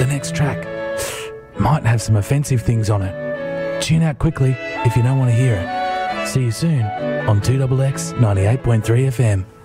The next track might have some offensive things on it. Tune out quickly if you don't want to hear it. See you soon on 2XX 98.3 FM.